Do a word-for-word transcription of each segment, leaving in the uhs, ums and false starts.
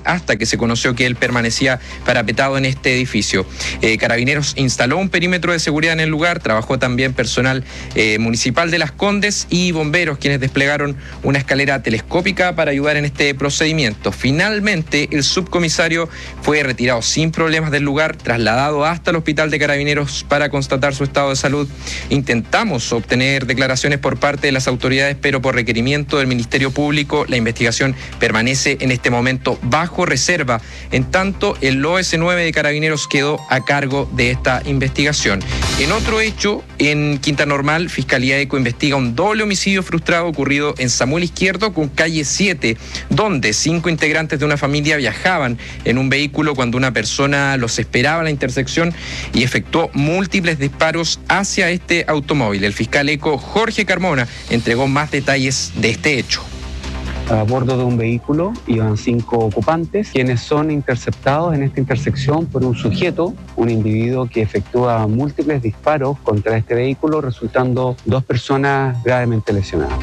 hasta que se conoció que él permanecía parapetado en este edificio. Eh, Carabineros instaló un perímetro de seguridad en el lugar, trabajó también personal eh, municipal de Las Condes y bomberos, quienes desplegaron una escalera telescópica para ayudar en este procedimiento. Finalmente, el subcomisario fue retirado sin problemas del lugar, trasladado hasta el hospital de Carabineros para constatar su estado de salud. Intentamos obtener declaraciones por parte de las autoridades, pero por requerimiento del Ministerio Público, la investigación permanece en este momento bajo reserva. En tanto, el O S nueve de Carabineros quedó a cargo de esta investigación. En otro hecho, en Quinta Normal, Fiscalía ECO investiga un doble homicidio frustrado ocurrido en Samuel Izquierdo con calle siete, donde cinco integrantes de una familia viajaban en un vehículo cuando una persona los esperaba en la intersección y efectuó múltiples disparos hacia este automóvil. El fiscal ECO, Jorge Carmona, entregó más detalles de este hecho. A bordo de un vehículo iban cinco ocupantes, quienes son interceptados en esta intersección por un sujeto, un individuo que efectúa múltiples disparos contra este vehículo, resultando dos personas gravemente lesionadas.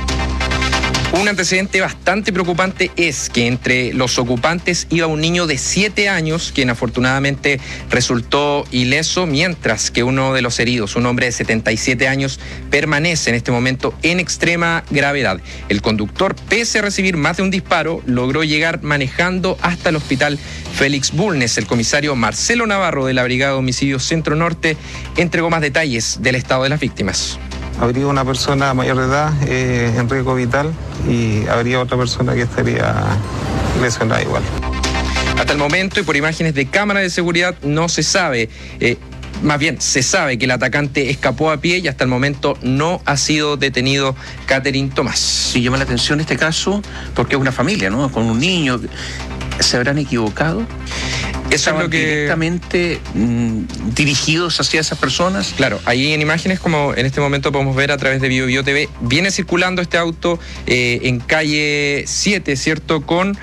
Un antecedente bastante preocupante es que entre los ocupantes iba un niño de siete años, quien afortunadamente resultó ileso, mientras que uno de los heridos, un hombre de setenta y siete años, permanece en este momento en extrema gravedad. El conductor, pese a recibir más de un disparo, logró llegar manejando hasta el hospital Félix Bulnes. El comisario Marcelo Navarro de la Brigada de Homicidios Centro Norte entregó más detalles del estado de las víctimas. Habría una persona mayor de edad eh, en riesgo vital y habría otra persona que estaría lesionada igual. Hasta el momento y por imágenes de cámara de seguridad no se sabe, eh, más bien se sabe que el atacante escapó a pie y hasta el momento no ha sido detenido Catherine Tomás. Y llama la atención este caso porque es una familia, ¿no? Con un niño. ¿Se habrán equivocado? Eso es lo que... directamente mmm, dirigidos hacia esas personas. Claro, ahí en imágenes, como en este momento podemos ver a través de Bio Bio T V, viene circulando este auto eh, en calle siete, ¿cierto? Con,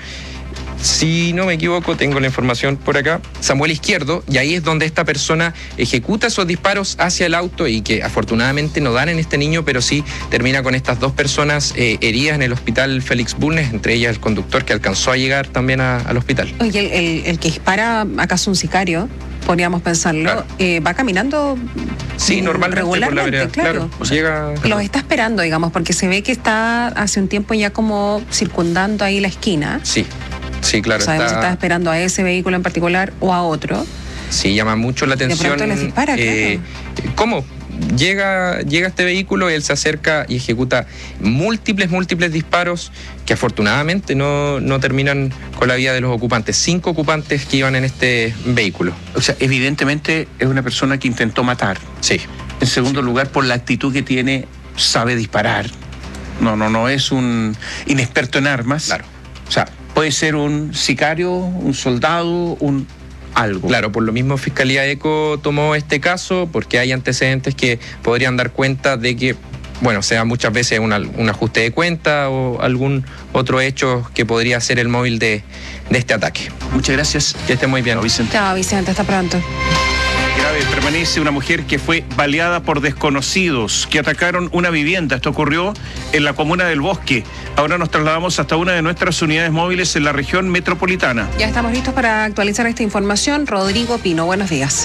si no me equivoco, tengo la información por acá, Samuel Izquierdo, y ahí es donde esta persona ejecuta esos disparos hacia el auto y que afortunadamente no dan en este niño, pero sí termina con estas dos personas eh, heridas en el hospital Félix Bulnes, entre ellas el conductor que alcanzó a llegar también a, al hospital. Oye, el, el, el que dispara, acaso un sicario, podríamos pensarlo, claro. eh, va caminando sí, normalmente regularmente, por la vereda, claro. claro. O sea, llega... Los está esperando, digamos, porque se ve que está hace un tiempo ya como circundando ahí la esquina. Sí. Sí, claro. Sabemos está... si está esperando a ese vehículo en particular o a otro. Sí, llama mucho la atención. De pronto les dispara, eh, claro. ¿Cómo? Llega, llega este vehículo, él se acerca y ejecuta múltiples, múltiples disparos que afortunadamente no, no terminan con la vida de los ocupantes. Cinco ocupantes que iban en este vehículo. O sea, evidentemente es una persona que intentó matar. Sí. En segundo lugar, por la actitud que tiene, sabe disparar. No, no, no es un inexperto en armas. Claro. O sea, puede ser un sicario, un soldado, un algo. Claro, por lo mismo Fiscalía ECO tomó este caso porque hay antecedentes que podrían dar cuenta de que, bueno, sea muchas veces una, un ajuste de cuenta o algún otro hecho que podría ser el móvil de, de este ataque. Muchas gracias. Que esté muy bien, Vicente. Chao, Vicente, hasta pronto. Grave permanece una mujer que fue baleada por desconocidos que atacaron una vivienda. Esto ocurrió en la comuna del Bosque. Ahora nos trasladamos hasta una de nuestras unidades móviles en la región metropolitana. Ya estamos listos para actualizar esta información. Rodrigo Pino, buenos días.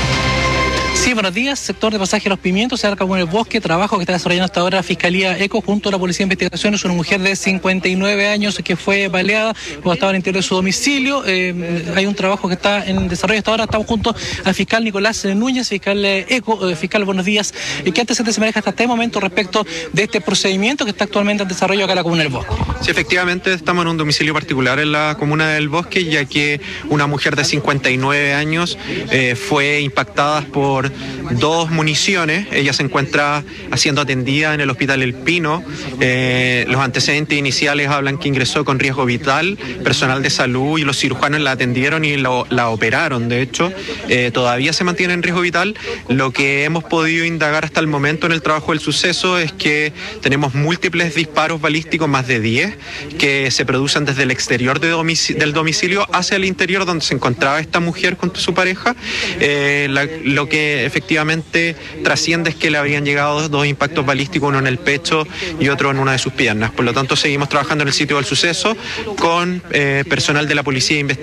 Sí, buenos días. Sector de Pasaje Los Pimientos, cerca como en el Bosque, trabajo que está desarrollando hasta ahora Fiscalía ECO junto a la Policía de Investigaciones. Una mujer de cincuenta y nueve años que fue baleada cuando estaba en el interior de su domicilio. Eh, hay un trabajo que está en desarrollo hasta ahora. Estamos junto al fiscal Nicolás Núñez, fiscal ECO. Eh, fiscal, buenos días. ¿Qué antecedentes se maneja hasta este momento respecto de este procedimiento que está actualmente en desarrollo acá en la comuna del Bosque? Sí, efectivamente estamos en un domicilio particular en la comuna del Bosque, ya que una mujer de cincuenta y nueve años eh, fue impactada por dos municiones. Ella se encuentra siendo atendida en el hospital El Pino. Eh, los antecedentes iniciales hablan que ingresó con riesgo vital. Personal de salud y los cirujanos la atendieron y lo, la operaron. De hecho, eh, todavía se mantiene en riesgo vital. Lo que hemos podido indagar hasta el momento en el trabajo del suceso es que tenemos múltiples disparos balísticos, más de diez, que se producen desde el exterior de domic- del domicilio hacia el interior donde se encontraba esta mujer con su pareja. Eh, la, lo que efectivamente trasciende es que le habrían llegado dos impactos balísticos, uno en el pecho y otro en una de sus piernas. Por lo tanto, seguimos trabajando en el sitio del suceso con eh, personal de la Policía de Investigación